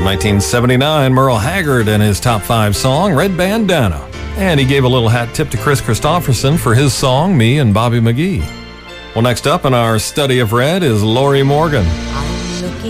1979, Merle Haggard and his top 5 song, Red Bandana. And he gave a little hat tip to Chris Christopherson for his song, Me and Bobby McGee. Well, next up in our study of Red is Lori Morgan.